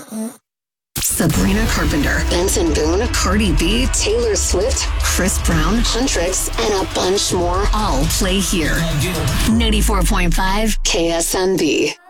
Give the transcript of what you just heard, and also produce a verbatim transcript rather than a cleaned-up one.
Sabrina Carpenter, Benson Boone, Cardi B, Taylor Swift, Chris Brown, Huntrix, and a bunch more all play here. ninety-four point five K S M B.